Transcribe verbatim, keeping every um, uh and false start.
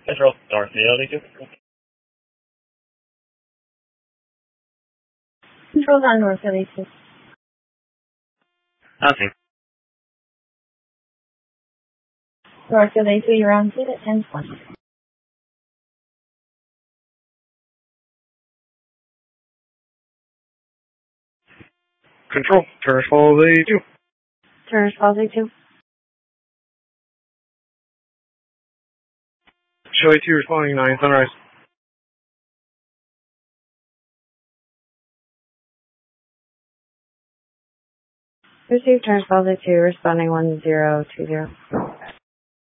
Control, Dorothy, L D two. Control on North Philly two. Nothing. North Philly two, you're on seat at ten twenty. Control, Turris Falls A two. Turris Falls A two. Show A two responding nine Sunrise. Received Turris Falls A two, responding one zero two zero.